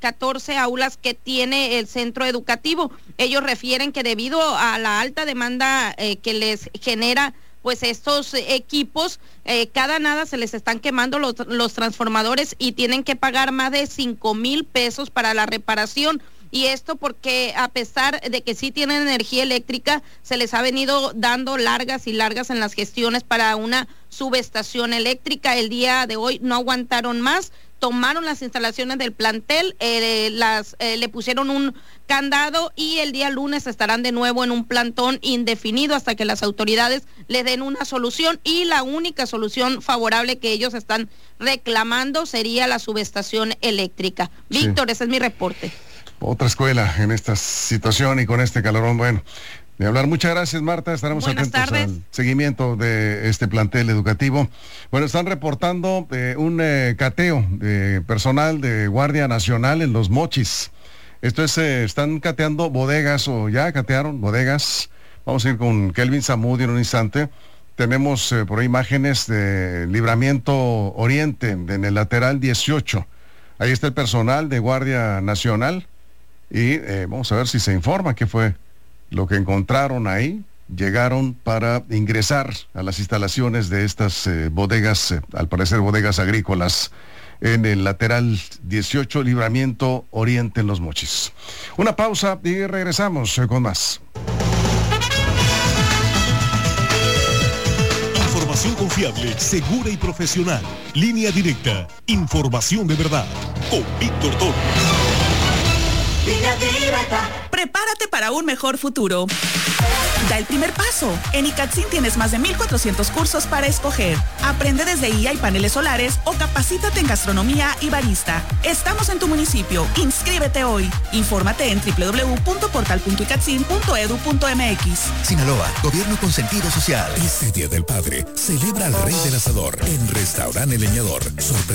14 aulas que tiene el centro educativo. Ellos refieren que debido a la alta demanda que les genera pues estos equipos, cada nada se les están quemando los transformadores y tienen que pagar más de 5,000 pesos para la reparación. Y esto porque a pesar de que sí tienen energía eléctrica, se les ha venido dando largas y largas en las gestiones para una subestación eléctrica. El día de hoy no aguantaron más, tomaron las instalaciones del plantel, le pusieron un candado y el día lunes estarán de nuevo en un plantón indefinido hasta que las autoridades les den una solución, y la única solución favorable que ellos están reclamando sería la subestación eléctrica. Sí. Víctor, ese es mi reporte. Otra escuela en esta situación y con este calorón. Bueno, de hablar. Muchas gracias, Marta. Estaremos atentos al seguimiento de este plantel educativo. Bueno, están reportando un cateo de personal de Guardia Nacional en Los Mochis. Esto es, están cateando bodegas, o ya catearon bodegas. Vamos a ir con Kelvin Zamudio en un instante. Tenemos por ahí imágenes de Libramiento Oriente en el lateral 18. Ahí está el personal de Guardia Nacional. Y vamos a ver si se informa qué fue lo que encontraron ahí. Llegaron para ingresar a las instalaciones de estas bodegas, al parecer bodegas agrícolas, en el lateral 18, Libramiento Oriente en Los Mochis. Una pausa y regresamos con más. Información confiable, segura y profesional. Línea directa. Información de verdad. Con Víctor Toro. Prepárate para un mejor futuro. Da el primer paso. En ICATSIN tienes más de 1,400 cursos para escoger. Aprende desde IA y paneles solares o capacítate en gastronomía y barista. Estamos en tu municipio. Inscríbete hoy. Infórmate en www.portal.icatsin.edu.mx. Sinaloa, gobierno con sentido social. Este Día del Padre, celebra al Rey del Asador en Restaurante El Leñador.